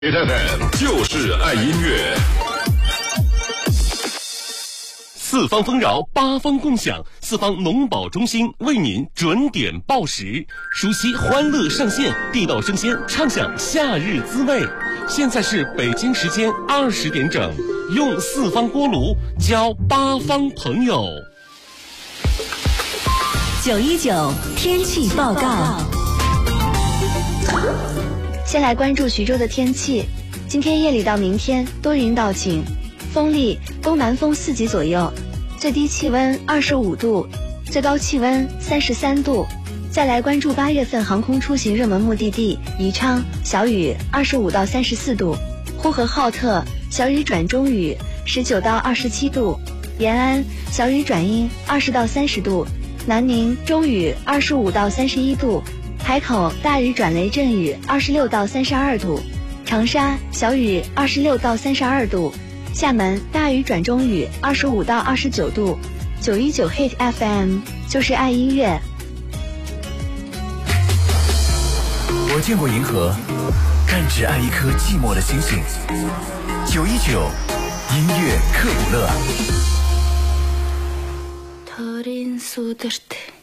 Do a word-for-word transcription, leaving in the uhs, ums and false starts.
F M 就是爱音乐，四方丰饶，八方共享，四方农保中心为您准点报时，熟悉欢乐上线，地道生鲜，畅享夏日滋味。现在是北京时间二十点整，用四方锅炉交八方朋友。 九一九天气报告。 先来关注徐州的天气，今天夜里到明天多云到晴，风力东南风四级左右，最低气温二十五度，最高气温三十三度。再来关注八月份航空出行热门目的地宜昌，小雨二十五到三十四度，呼和浩特小雨转中雨十九到二十七度，延安小雨转阴二十到三十度，南宁中雨二十五到三十一度，海口大雨转雷阵雨二十六到三十二度，长沙小雨二十六到三十二度，厦门大雨转中雨二十五到二十九度。九一九 Hit F M 就是爱音乐。 我见过银河，但只爱一颗寂寞的星星。九一九音乐克卜勒。